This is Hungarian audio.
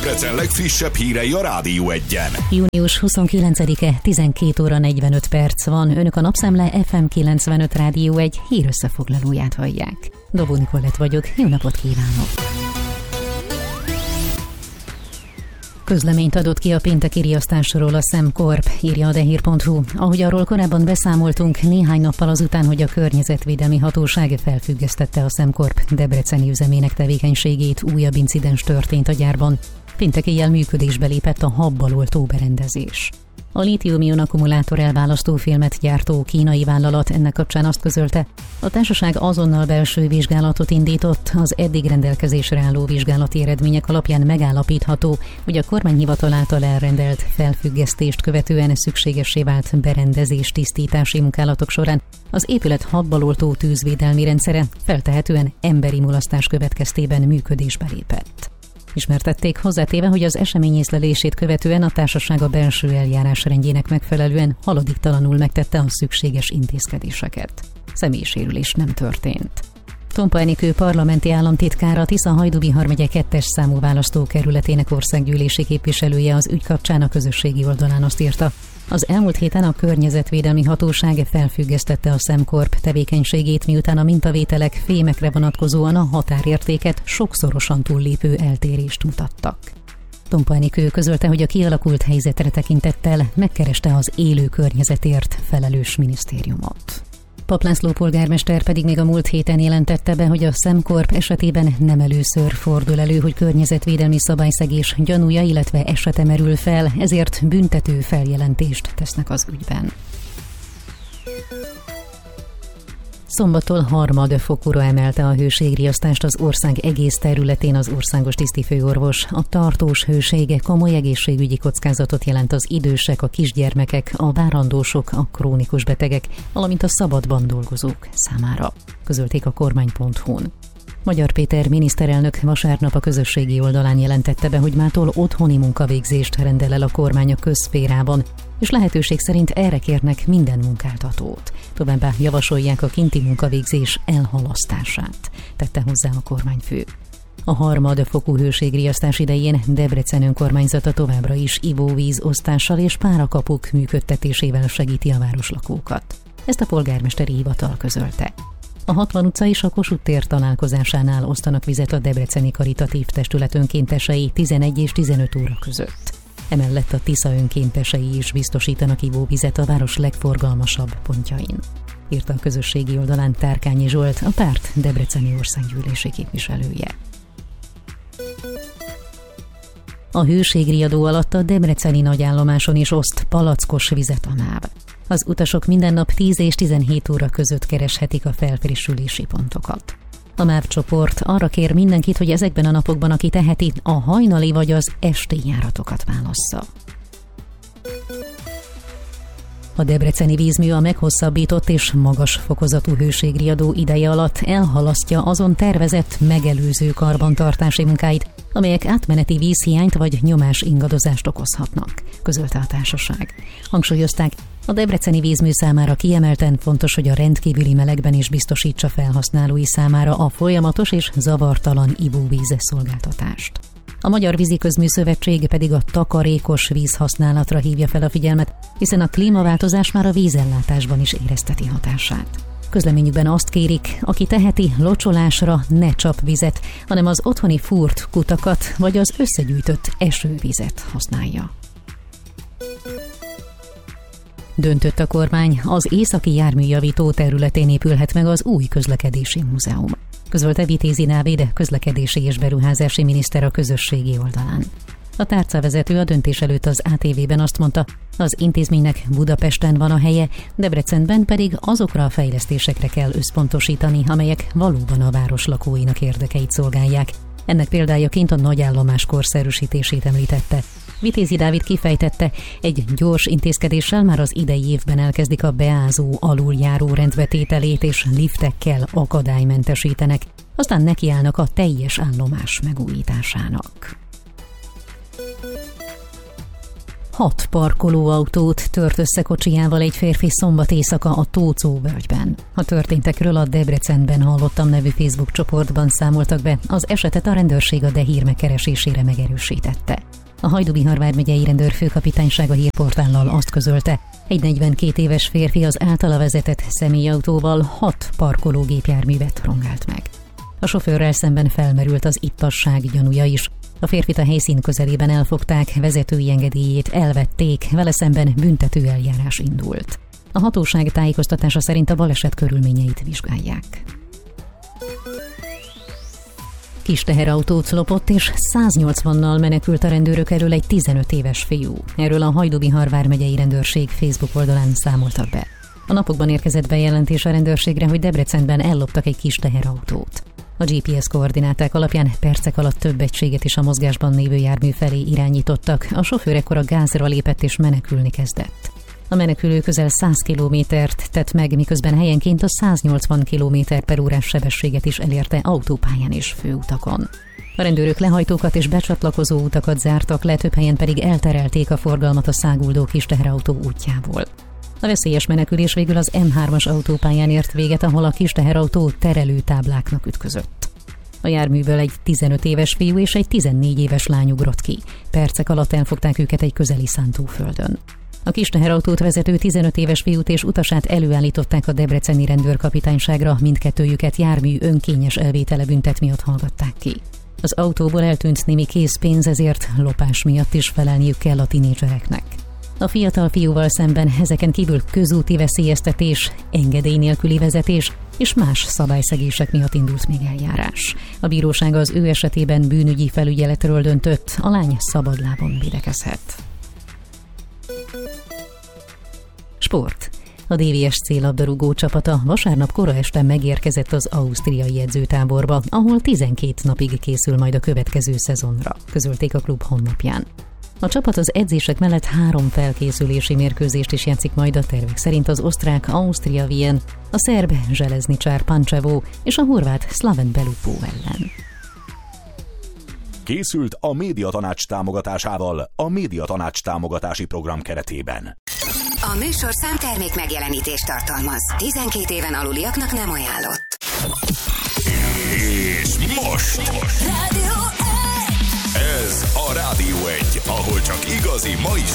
Debrecen legfrissebb hírei a Rádió 1-en. Június 29-e, 12 óra 45 perc van. Önök a Napszemle FM 95 Rádió 1 hírösszefoglalóját hallják. Dobó Nikolett vagyok, jó napot kívánok! Közleményt adott ki a pénteki riasztásról a SemCorp, írja a dehír.hu. Ahogy arról korábban beszámoltunk, néhány nappal azután, hogy a Környezetvédelmi Hatóság felfüggesztette a SemCorp debreceni üzemének tevékenységét, újabb incidens történt a gyárban. Péntek éjjel működésbe lépett a habbal oltó berendezés. A lítium-ion akkumulátor elválasztó filmet gyártó kínai vállalat ennek kapcsán azt közölte, a társaság azonnal belső vizsgálatot indított, az eddig rendelkezésre álló vizsgálati eredmények alapján megállapítható, hogy a kormányhivatal által elrendelt felfüggesztést követően szükségessé vált berendezés tisztítási munkálatok során az épület habbal oltó tűzvédelmi rendszere feltehetően emberi mulasztás következtében működésbe lépett. Ismertették, hozzátéve, hogy az esemény észlelését követően a társaság a belső eljárásrendjének megfelelően haladéktalanul megtette a szükséges intézkedéseket. Személysérülés nem történt. Tompa Enikő parlamenti államtitkára, Tisza-Hajdú-Bihar megye 2. számú választókerületének országgyűlési képviselője az ügy kapcsán a közösségi oldalán azt írta, az elmúlt héten a Környezetvédelmi Hatóság felfüggesztette a SemCorp tevékenységét, miután a mintavételek fémekre vonatkozóan a határértéket sokszorosan túllépő eltérést mutattak. Tompa Enikő közölte, hogy a kialakult helyzetre tekintettel megkereste az élő környezetért felelős minisztériumot. Pap László polgármester pedig még a múlt héten jelentette be, hogy a SemCorp esetében nem először fordul elő, hogy környezetvédelmi szabályszegés gyanúja, illetve esete merül fel, ezért büntető feljelentést tesznek az ügyben. Szombattól harmadfokúra emelte a hőségriasztást az ország egész területén az országos tisztifőorvos. A tartós hőség komoly egészségügyi kockázatot jelent az idősek, a kisgyermekek, a várandósok, a krónikus betegek, valamint a szabadban dolgozók számára, közölték a kormány.hu-n. Magyar Péter miniszterelnök vasárnap a közösségi oldalán jelentette be, hogy mától otthoni munkavégzést rendel el a kormány a közszférában, és lehetőség szerint erre kérnek minden munkáltatót. Továbbá javasolják a kinti munkavégzés elhalasztását, tette hozzá a kormányfő. A harmadfokú hőségriasztás idején Debrecen önkormányzata továbbra is ivóvíz osztással és párakapuk működtetésével segíti a városlakókat. Ezt a polgármesteri hivatal közölte. A 60 utca és a Kossuth tér találkozásánál osztanak vizet a debreceni karitatív testület önkéntesei 11 és 15 óra között. Emellett a Tisza önkéntesei is biztosítanak ivóvizet a város legforgalmasabb pontjain, írta a közösségi oldalán Tárkányi Zsolt, a párt debreceni országgyűlési képviselője. A hőségriadó alatt a debreceni nagyállomáson is oszt palackos vizet a MÁV. Az utasok minden nap 10 és 17 óra között kereshetik a felfrissülési pontokat. A MÁV csoport arra kér mindenkit, hogy ezekben a napokban, aki teheti, a hajnali vagy az esti járatokat válassza. A debreceni vízmű a meghosszabbított és magas fokozatú hőségriadó ideje alatt elhalasztja azon tervezett megelőző karbantartási munkáit, amelyek átmeneti vízhiányt vagy nyomás ingadozást okozhatnak, közölte a társaság. Hangsúlyozták, a debreceni vízmű számára kiemelten fontos, hogy a rendkívüli melegben is biztosítsa felhasználói számára a folyamatos és zavartalan ivóvíz szolgáltatást. A Magyar Víziközmű Szövetség pedig a takarékos vízhasználatra hívja fel a figyelmet, hiszen a klímaváltozás már a vízellátásban is érezteti hatását. Közleményükben azt kérik, aki teheti, locsolásra ne csap vizet, hanem az otthoni fúrt kutakat vagy az összegyűjtött esővizet használja. Döntött a kormány, az északi járműjavító területén épülhet meg az új közlekedési múzeum, közölte Vitézi Dávid közlekedési és beruházási miniszter a közösségi oldalán. A tárcavezető a döntés előtt az ATV-ben azt mondta, az intézménynek Budapesten van a helye, Debrecenben pedig azokra a fejlesztésekre kell összpontosítani, amelyek valóban a város lakóinak érdekeit szolgálják. Ennek példájaként a nagyállomás korszerűsítését említette. Vitézi Dávid kifejtette, egy gyors intézkedéssel már az idei évben elkezdik a beázó aluljáró rendbetételét és liftekkel akadálymentesítenek, aztán nekiállnak a teljes állomás megújításának. 6 parkolóautót tört össze kocsijával egy férfi szombat éjszaka a Tóczó völgyben. A történtekről a Debrecenben hallottam nevű Facebook csoportban számoltak be, az esetet a rendőrség a Dehír megkeresésére megerősítette. A Hajdú-Bihar vármegyei rendőrfőkapitányság a hírportállal azt közölte, egy 42 éves férfi az általa vezetett személyautóval 6 parkológépjárművet rongált meg. A sofőrrel szemben felmerült az ittasság gyanúja is. A férfit a helyszín közelében elfogták, vezetői engedélyét elvették, vele szemben büntető eljárás indult. A hatóság tájékoztatása szerint a baleset körülményeit vizsgálják. Kis teherautót lopott és 180-nal menekült a rendőrök elől egy 15 éves fiú. Erről a Hajdú-Bihar vármegyei rendőrség Facebook oldalán számoltak be. A napokban érkezett bejelentés a rendőrségre, hogy Debrecenben elloptak egy kis teherautót. A GPS koordináták alapján percek alatt több egységet is a mozgásban lévő jármű felé irányítottak, a sofőr ekkor a gázra lépett és menekülni kezdett. A menekülő közel 100 kilométert tett meg, miközben helyenként a 180 km/h sebességet is elérte autópályán és főutakon. A rendőrök lehajtókat és becsatlakozó utakat zártak le, több helyen pedig elterelték a forgalmat a száguldó kis teherautó útjából. A veszélyes menekülés végül az M3-as autópályán ért véget, ahol a kis teherautó terelőtábláknak ütközött. A járműből egy 15 éves fiú és egy 14 éves lány ugrott ki. Percek alatt elfogták őket egy közeli szántóföldön. A kis teherautót vezető 15 éves fiút és utasát előállították a debreceni rendőrkapitányságra, mindkettőjüket jármű önkényes elvétele büntet miatt hallgatták ki. Az autóból eltűnt némi készpénz, ezért lopás miatt is felelniük kell a tinédzsereknek. A fiatal fiúval szemben ezeken kívül közúti veszélyeztetés, engedély nélküli vezetés és más szabályszegések miatt indult még eljárás. A bíróság az ő esetében bűnügyi felügyeletről döntött, a lány szabadlábon védekezhet. Sport. A DVSC labdarúgó csapata vasárnap kora este megérkezett az ausztriai edzőtáborba, ahol 12 napig készül majd a következő szezonra, közölték a klub honlapján. A csapat az edzések mellett 3 felkészülési mérkőzést is játszik majd, a tervek szerint az osztrák Austria Wien, a szerb Železničar Pančevo és a horvát Slaven Belupo ellen. Készült a Médiatanács támogatásával a Médiatanács támogatási program keretében. A műsorszám termék megjelenítést tartalmaz. 12 éven aluliaknak nem ajánlott. És most! Ez a Rádió 1, ahol csak igazi mai